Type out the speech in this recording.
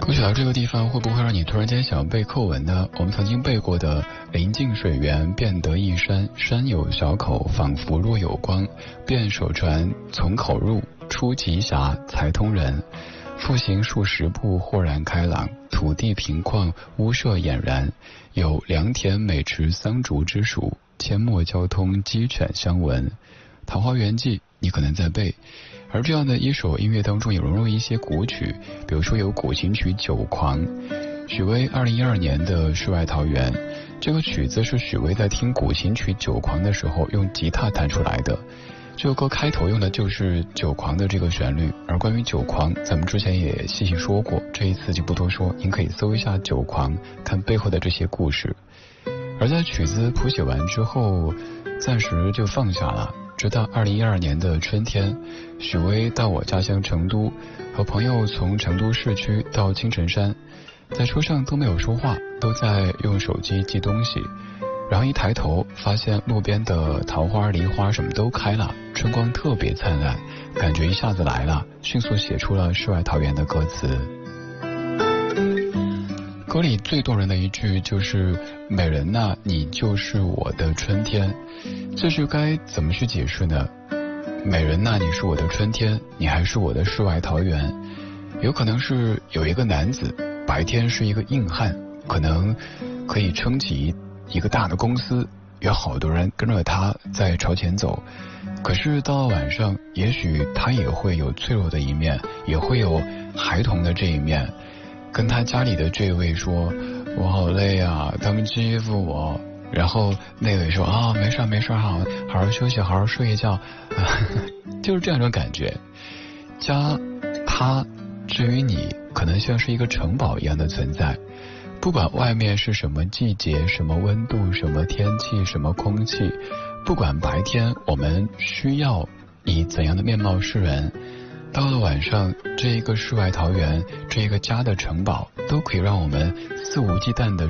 歌曲到这个地方，会不会让你突然间想背课文呢？我们曾经背过的临近水源，便得一山，山有小口，仿佛若有光，便手船从口入，出极峡，才通人。复行数十步，豁然开朗，土地平旷，屋舍俨然，有良田美池桑竹之属，阡陌交通，鸡犬相闻。桃花源记你可能在背，而这样的一首音乐当中也融入一些古曲，比如说有古琴曲《酒狂》，许巍2012年的《世外桃源》，这个曲子是许巍在听古琴曲《酒狂》的时候用吉他弹出来的。这首歌开头用的就是《酒狂》的这个旋律，而关于《酒狂》咱们之前也细细说过，这一次就不多说，您可以搜一下《酒狂》，看背后的这些故事。而在曲子谱写完之后，暂时就放下了，直到2012年的春天，许巍到我家乡成都，和朋友从成都市区到青城山，在车上都没有说话，都在用手机记东西，然后一抬头发现路边的桃花梨花什么都开了，春光特别灿烂，感觉一下子来了，迅速写出了《世外桃源》的歌词。歌里最动人的一句就是美人呐，你就是我的春天。这句该怎么去解释呢？美人呐，你是我的春天，你还是我的世外桃源。有可能是有一个男子白天是一个硬汉，可能可以撑起一个大的公司，有好多人跟着他在朝前走，可是到了晚上，也许他也会有脆弱的一面，也会有孩童的这一面，跟他家里的这位说，我好累啊，他们欺负我，然后那位说啊，没事没事，好好休息，好好睡一觉就是这样一种感觉。家他至于你可能像是一个城堡一样的存在，不管外面是什么季节，什么温度，什么天气，什么空气，不管白天我们需要以怎样的面貌示人，到了晚上，这一个世外桃源，这一个家的城堡，都可以让我们肆无忌惮的